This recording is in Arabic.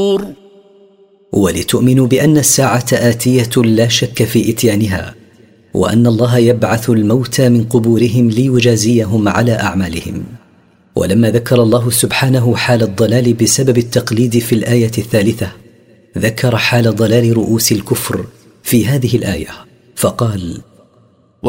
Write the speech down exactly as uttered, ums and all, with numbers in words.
ولتؤمنوا بأن الساعة آتية لا شك في إتيانها، وأن الله يبعث الموتى من قبورهم ليجازيهم على أعمالهم. ولما ذكر الله سبحانه حال الضلال بسبب التقليد في الآية الثالثة، ذكر حال ضلال رؤوس الكفر في هذه الآية فقال: